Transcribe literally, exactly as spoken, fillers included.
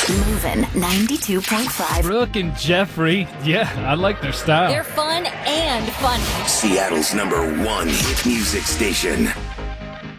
Moving ninety-two point five. Brooke and Jeffrey. Yeah, I like their style. They're fun and funny. Seattle's number one hit music station.